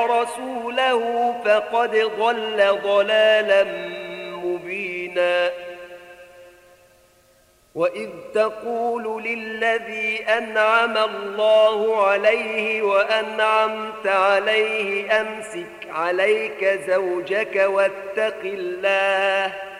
ورسوله فقد ضل ضلالا مبينا. وإذ تقول للذي أنعم الله عليه وأنعمت عليه أمسك عليك زوجك واتق الله